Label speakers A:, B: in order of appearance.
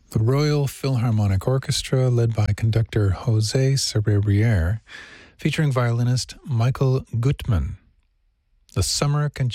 A: the Royal Philharmonic Orchestra, led by conductor José Serrurier, featuring violinist Michael Gutmann. The Summer